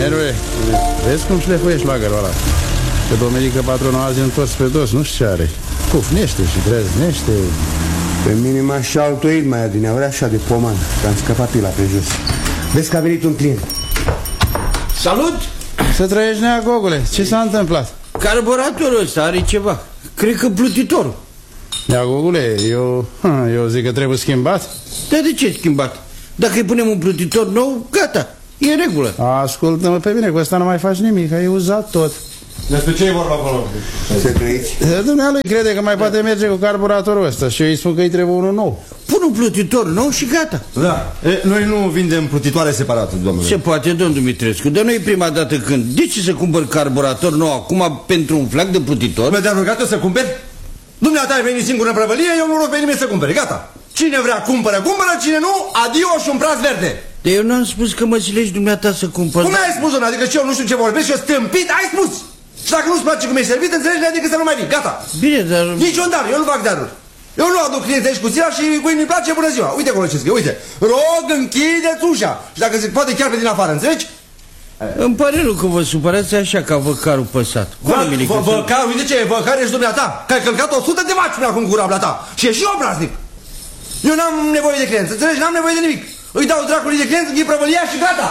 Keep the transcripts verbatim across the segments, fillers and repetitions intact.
Nerve, vezi cum șlefuiești lagărul ăla? Că domenică patronul azi întors pe dos, nu știu ce are. Pufnește și drăznește. Pe mine m-a și altoit mai adineauri așa de pomană, că am scăpat pila pe jos. Vezi că a venit un client. Salut! Să trăiești, nea Gogule, ce s-a întâmplat? Carburatorul ăsta are ceva. Cred că plutitorul. Nea Gogule, eu, eu zic că trebuie schimbat. Dar de ce schimbat? Dacă îi punem un plutitor nou, gata, e în regulă. Ascultă-mă pe mine, cu ăsta nu mai faci nimic, ai uzat tot. Despre ce e vorba acolo? Ce trăiți? Dumnealui crede că mai poate merge cu carburatorul ăsta și eu îi spun că îi trebuie unul nou. Pun un plutitor nou și gata. Da, e, noi nu vindem plutitoare separate, domnule. Se poate, domnul Dumitrescu, dar nu e prima dată când. De ce să cumpăr carburator nou acum pentru un flac de plutitor? Mă te-am rugat eu să cumperi? Dumneata ai venit singur în prăvălie, eu nu rog pe nimeni să cumpere, gata. Cine vrea cumpără, cumpără, cine nu, adio și un braț verde. Dar eu n-am spus că mă zilești dumneata să cumpăr. Cum ai spus, domnule? Adică și eu nu știu ce vorbesc și eu stâmpit, ai spus. Și dacă nu-ți place cum e servit, înțelegi, adică să nu mai vii, gata. Bine, dar... Nici un dar, eu nu fac daruri. Eu nu aduc clienți aici cu țila și cui nu-i place, bună ziua. Uite acolo ce scrie, uite. Rog, închideți ușa. Și dacă se poate chiar pe din afară, înțelegi? Îmi pare rău că vă supărați așa ca văcarul păsat. Văcar, uite ce e, văcar ești dumneata. Că ai călcat o sută de vaci până acum cu rabla ta. Și e și obraznic. Eu n-am nevoie de clienți, înțelegi? N-am nevoie de nimic. Îi dau dracului de clienți, îi prăvălia și gata.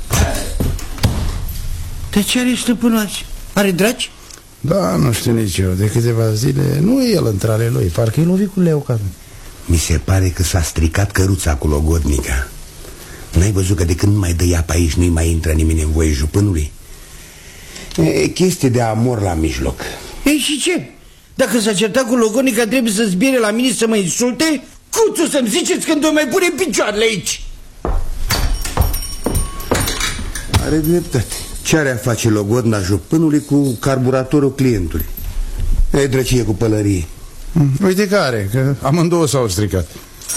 De ce are stăpânul azi? Are draci? Da, nu știu nici eu, de câteva zile nu e el între ale lui, parcă e lovit cu leuca. Mi se pare că s-a stricat căruța cu logodnica. N-ai văzut că de când nu mai dă ea pe aici nu-i mai intră nimeni în voie jupânului? E chestie de amor la mijloc. Ei, și ce? Dacă s-a certat cu logodnica, trebuie să zbiere la mine să mă insulte? Cuțu să-mi ziceți când o mai pune picioarele aici? Are dreptate. Ce are a face logodna jupânului cu carburatorul clientului? E drăcie cu pălărie. Uite că are, că amândouă s-au stricat.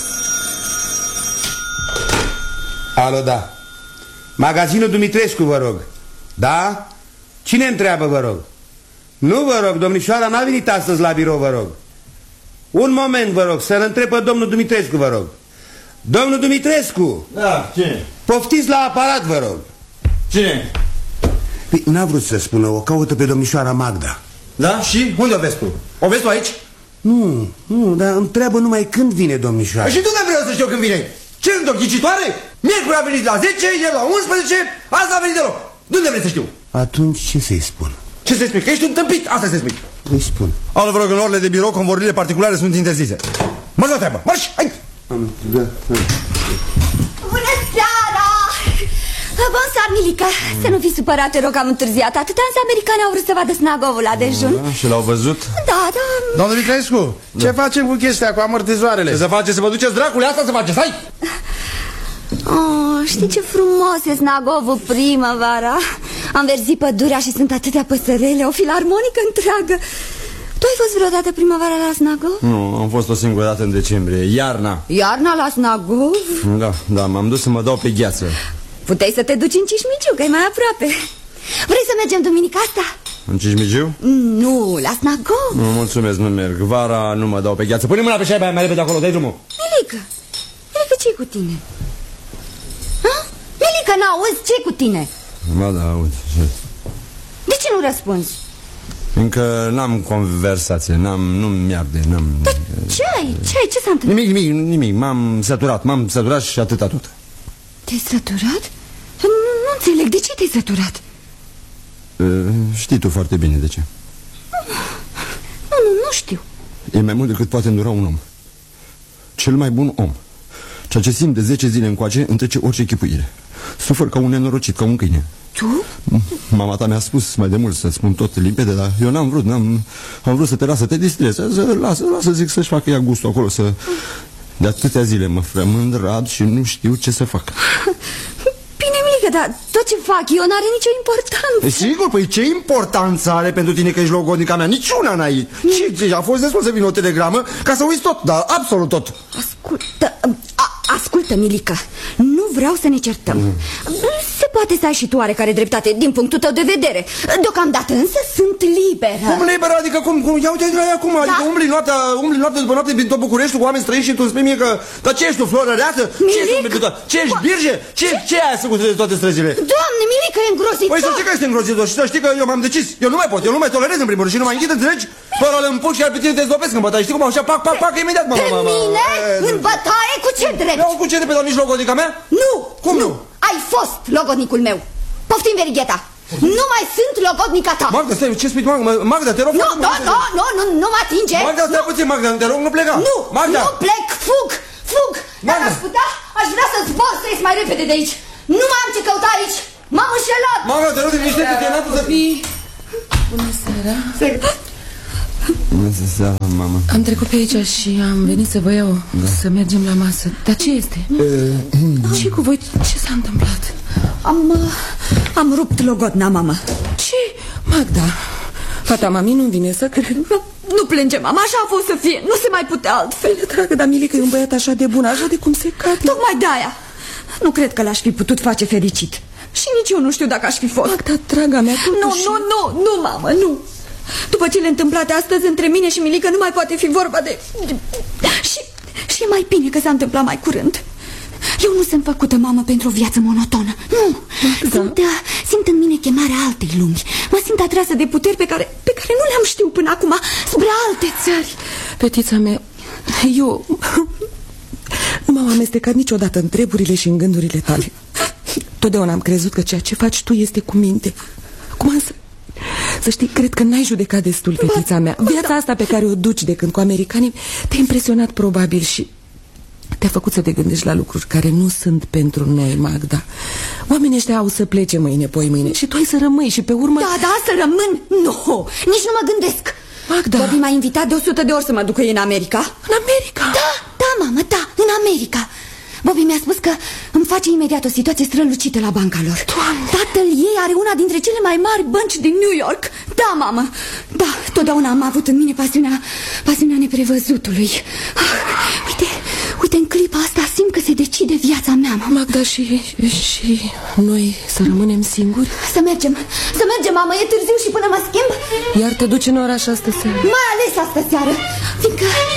Alo, da. Magazinul Dumitrescu, vă rog. Da? Cine întreabă, vă rog? Nu, vă rog, domnișoara n-a venit astăzi la birou, vă rog. Un moment, vă rog, să-l întreb pe domnul Dumitrescu, vă rog. Domnul Dumitrescu! Da, cine? Poftiți la aparat, vă rog. Cine? Păi, n-a vrut să spună, o caută pe domnișoara Magda. Da? Și? Unde o vezi tu? O vezi tu aici? Nu, nu, dar întreabă numai când vine domnișoara. Și tu nu vreau să știu când vine. Ce sunt o ghicitoare? Miercuri a venit la zece, ieri la unsprezece, asta a venit deloc. De unde vrei să știu? Atunci ce să-i spun? Ce să-i spui? Că ești un tâmpit, asta să-i spui. Îi spun. Aoleu, vă rog, în orele de birou, convorbirile particulare sunt interzise. Mărși la treabă, marș, hai! Da, da. Bună seara! Bun seara, Milica. Să nu fii supărat, te rog, am întârziat. Atâtea însă americani au vrut să vadă Snagovul la dejun. Da, și l-au văzut? Da, da. Domnul Dumitrescu, da. Ce facem cu chestia, cu amortizoarele? Ce să face? Să vă duceți dracule, asta să faceți, hai! Oh, știi ce frumos e Snagovul primăvara? Am verzit pădurea și sunt atâtea păsărele, o filarmonică întreagă. Tu ai fost vreodată primăvara la Snagov? Nu, am fost o singură dată în decembrie, iarna. Iarna la Snagov? Da, da, m-am dus să mă dau pe gheață. Puteai să te duci în Cismigiu, că e mai aproape. Vrei să mergem duminica asta? În Cismigiu? Nu, la Snagov. Nu, mulțumesc, nu merg. Vara nu mă dau pe gheață. Pune mâna pe șaiba aia mai repede acolo, dai drumul. Milica, Milica, ce-i cu tine? Ha? Milica, n-auzi, ce-i cu tine? Ba da, aud. De ce nu răspunzi? Încă n-am conversație, n-am, nu mi-arde, n-am... Dar ce ai? Ce ai? Ce s-a întâmplat? Nimic, nimic, nimic, m-am săturat, m-am săturat și atâta tot. Te-ai săturat? Nu, nu înțeleg, de ce te-ai săturat? Uh, știi tu foarte bine de ce. Nu, nu, nu știu. E mai mult decât poate îndura un om. Cel mai bun om. Ceea ce simt de zece zile încoace întrece orice chipuire. Sufăr ca un nenorocit, ca un câine. Tu? Mama ta mi-a spus mai de mult să spun tot limpede, dar eu n-am vrut, n-am, am vrut să te las să te distrezi, să lasă, lasă, zic, să-și facă ea gustul acolo, să... De atâtea zile mă frămând, rad și nu știu ce să fac. Bine, Milica, dar tot ce fac eu n-are nicio importanță. E sigur, păi ce importanță are pentru tine că ești logodnica mea? Niciuna n-ai. Ce, a fost destul să vină o telegramă ca să uiți tot, dar absolut tot. Ascultă, a, ascultă, Milica, nu vreau să ne certăm. mm. Se poate să ai și tu oarecare dreptate din punctul tău de vedere. Deocamdată însă sunt liberă. Cum liberă? Adică cum? cum? Ia uite la ea acum, da? Adică umbli noaptea, umbli noaptea după noapte prin tot Bucureștiul cu oameni străini și tu îmi spui mie că... Dar ce ești tu, florăreață? Ce ești, ce ești birge? Ce, ce, ce ai ascuns de toate străzile? Doamne, Milica! Mirica e îngrozitor. Păi să știi că este îngrozitor și să știi că eu m-am decis. Eu nu mai pot, eu nu mai tolerez în primul rând și nu mai închid, înțelegi? Fără îl împuc și ar pe tine te zdopesc în bătaie. Știi cum așa, pac, pac, pac, imediat, mama, Pe mama. mine? În bătaie? Cu ce drept? Eu cu ce de pe la nici logodnica mea? Nu, Cum nu? Ai fost logodnicul meu. Poftim, Verigheta. Nu mai sunt logodnica ta. Magda, stai, ce spui, Magda? Magda, te rog. Nu, nu, nu, nu, nu, nu mă atinge. Magda, stai puțin, Magda, te rog, nu pleca. Nu, Magda. nu plec, fug, fug. Dacă Magda. aș putea, aș vrea să zbor, să ies mai repede de aici. Nu mai am ce căuta aici. M-am înșelat. Magda, te rog, te liniștește, te n-a să... Bună seara. Bună seara, mama. Am trecut pe aici și am venit să vă iau, da. Să mergem la masă. Dar ce este? Ce cu voi? Ce s-a întâmplat? Am, uh, am rupt logodna, mamă. Ce? Magda, fata mami nu vine să cred. Nu, nu plânge, mama, așa a fost să fie. Nu se mai putea altfel. Dragă, dar Milica e un băiat așa de bun, așa de cum se cade. Tocmai de-aia. Nu cred că l-aș fi putut face fericit. Și nici eu nu știu dacă aș fi fost. Magda, draga mea, Nu, totuși... nu, nu, nu, mamă, nu. După cele întâmplate astăzi între mine și Milica nu mai poate fi vorba de... de... Și, și e mai bine că s-a întâmplat mai curând. Eu nu sunt făcută, mamă, pentru o viață monotonă. Nu, simt, uh, simt în mine chemarea altei lumi. Mă simt atrasă de puteri pe care, pe care nu le-am știut până acum, spre alte țări. Fetița mea, eu... Nu m-am amestecat niciodată în treburile și în gândurile tale. Totdeauna am crezut că ceea ce faci tu este cu minte. Acum însă, să știi, cred că n-ai judecat destul, fetița mea. Viața asta pe care o duci de când cu americanii te-a impresionat probabil și te-a făcut să te gândești la lucruri care nu sunt pentru noi, Magda. Oamenii ăștia au să plece mâine, poi mâine și tu ai să rămâi și pe urmă... Da, da, să rămân? Nu, nici nu mă gândesc. Magda... Bobby m-a invitat de o sută de ori să mă ducă în America. În America? Da, da, mamă, da, în America. Bobby mi-a spus că îmi face imediat o situație strălucită la banca lor. Doamne. Tatăl ei are una dintre cele mai mari bănci din New York. Da, mamă, da, totdeauna am avut în mine pasiunea, pasiunea neprevăzutului. Ah, uite, uite, în clipa asta simt că se decide viața mea, mamă. Magda, și, și noi să rămânem singuri? Să mergem, să mergem, mamă, e târziu și până mă schimb. Iar te duci în oraș astă seară? Mai ales astă seară, fiindcă